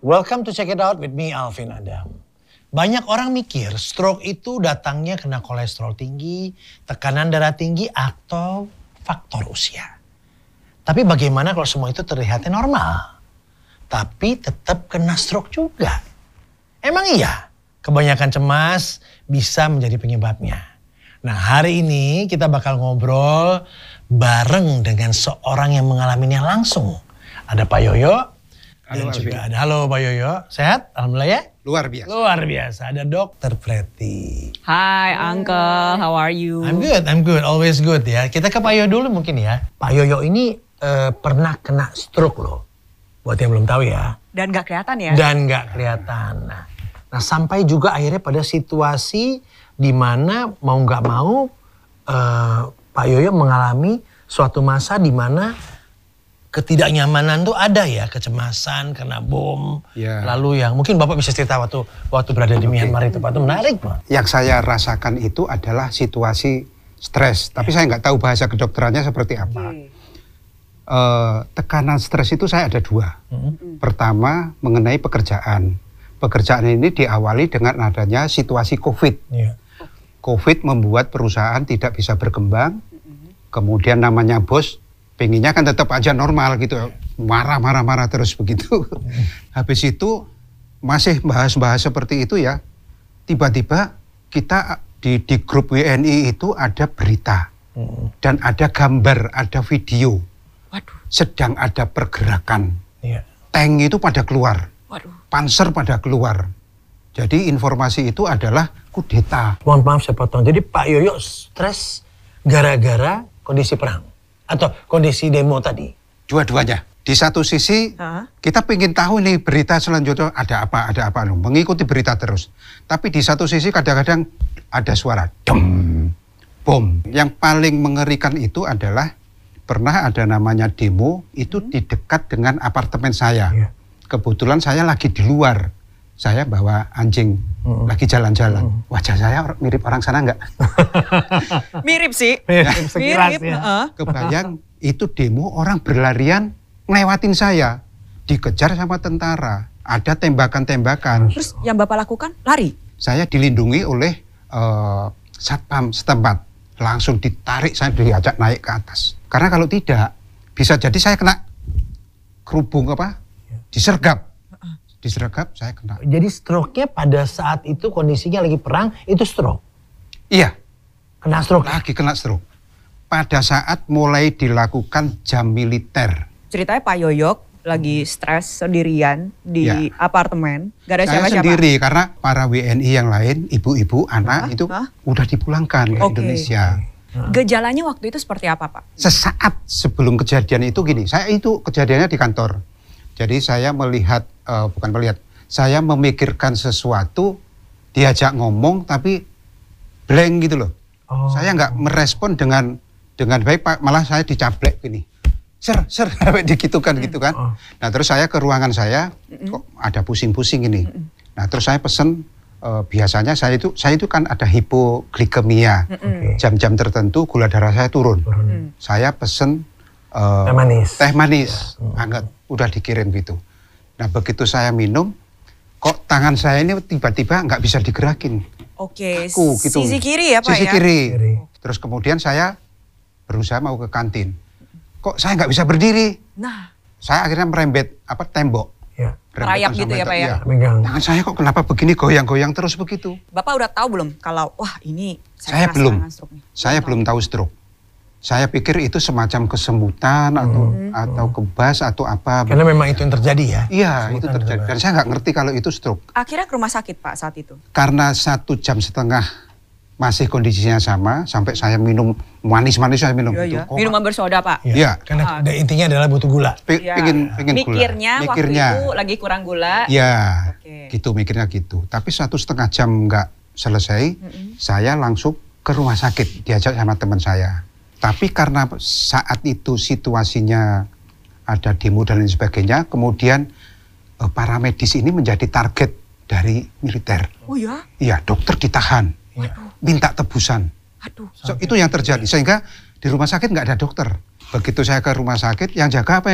Welcome to Check It Out with me, Alvin Adam. Banyak orang mikir stroke itu datangnya karena kolesterol tinggi, tekanan darah tinggi, atau faktor usia. Tapi bagaimana kalau semua itu terlihatnya normal, tapi tetap kena stroke juga? Emang iya, kebanyakan cemas bisa menjadi penyebabnya. Nah, hari ini kita bakal ngobrol bareng dengan seorang yang mengalaminya langsung. Ada Pak Yoyo. Halo, dan juga ada, halo Pak Yoyo, sehat? Alhamdulillah ya? Luar biasa. Luar biasa, ada Dr. Preti. Hi Uncle, how are you? I'm good, always good ya. Kita ke Pak Yoyo dulu mungkin ya. Pak Yoyo ini pernah kena stroke loh, buat yang belum tahu ya. Dan gak kelihatan ya? Dan gak kelihatan. Nah sampai juga akhirnya pada situasi di mana mau gak mau Pak Yoyo mengalami suatu masa di mana ketidaknyamanan tuh ada ya, kecemasan karena bom. Ya. Lalu yang mungkin Bapak bisa cerita waktu berada di Myanmar itu Pak, itu menarik Pak. Yang saya rasakan itu adalah situasi stres, tapi saya nggak tahu bahasa kedokterannya seperti apa. Tekanan stres itu saya ada dua. Pertama mengenai pekerjaan. Pekerjaan ini diawali dengan adanya situasi COVID. COVID membuat perusahaan tidak bisa berkembang. Kemudian namanya bos pengennya kan tetap aja normal gitu, marah terus begitu. Habis itu masih bahas seperti itu ya, tiba-tiba kita di grup WNI itu ada berita dan ada gambar, ada video. Waduh. Sedang ada pergerakan, tank itu pada keluar, panser pada keluar. Jadi informasi itu adalah kudeta. Mohon maaf saya potong, jadi Pak Yoyo stres gara-gara kondisi perang? Atau kondisi demo tadi? Dua-duanya. Di satu sisi kita pengen tahu nih berita selanjutnya ada apa loh. Mengikuti berita terus. Tapi di satu sisi kadang-kadang ada suara dem, bom. Yang paling mengerikan itu adalah pernah ada namanya demo itu di dekat dengan apartemen saya. Kebetulan saya lagi di luar. Saya bawa anjing lagi jalan-jalan. Wajah saya mirip orang sana enggak? Mirip sih. Mirip. Ya. Kebayang itu demo orang berlarian ngelewatin saya. Dikejar sama tentara. Ada tembakan-tembakan. Terus yang Bapak lakukan lari? Saya dilindungi oleh satpam setempat. Langsung ditarik, saya diajak naik ke atas. Karena kalau tidak, bisa jadi saya kena kerubung disergap. Disergap, saya kena. Jadi stroke-nya pada saat itu kondisinya lagi perang, itu stroke? Iya. Kena stroke? Lagi kena stroke. Pada saat mulai dilakukan jam militer. Ceritanya Pak Yoyo lagi stres sendirian di apartemen. Gak ada siapa-siapa? Saya sendiri, karena para WNI yang lain, ibu-ibu, anak itu udah dipulangkan ke Indonesia. Gejalanya waktu itu seperti apa Pak? Sesaat sebelum kejadian itu gini, saya itu kejadiannya di kantor. Jadi saya saya memikirkan sesuatu, diajak ngomong tapi blank gitu loh. Saya nggak merespon dengan baik, Pak, malah saya dicaplek gini. Ser, digitukan gitu kan. Nah terus saya ke ruangan saya, kok ada pusing-pusing ini. Nah terus saya pesen, biasanya saya itu kan ada hipoglikemia. Jam-jam tertentu gula darah saya turun. Saya pesen teh manis hangat, udah dikirim gitu. Nah begitu saya minum, kok tangan saya ini tiba-tiba nggak bisa digerakin. Kaku gitu. Sisi kiri ya Pak? Sisi kiri. Terus kemudian saya berusaha mau ke kantin. Kok saya nggak bisa berdiri? Nah, saya akhirnya merembet tembok. Merayap gitu ya Pak ya? Tangan saya kok kenapa begini, goyang-goyang terus begitu. Bapak udah tahu belum kalau wah ini saya belum. Saya belum tahu stroke. Saya pikir itu semacam kesemutan atau kebas atau apa. Karena memang itu yang terjadi ya? Iya, itu terjadi. Dan saya nggak ngerti kalau itu stroke. Akhirnya ke rumah sakit Pak saat itu? Karena 1,5 jam masih kondisinya sama, sampai saya minum manis-manis, saya minum. Minuman bersoda Pak? Iya. Karena intinya adalah butuh gula. Pengen mikirnya gula. Waktu itu lagi kurang gula? Iya, gitu mikirnya gitu. Tapi 1,5 jam nggak selesai, saya langsung ke rumah sakit, diajak sama teman saya. Tapi karena saat itu situasinya ada demo dan lain sebagainya, kemudian para medis ini menjadi target dari militer. Oh ya? Iya, dokter ditahan, minta tebusan. Aduh. Itu yang terjadi, sehingga di rumah sakit nggak ada dokter. Begitu saya ke rumah sakit, yang jaga apa?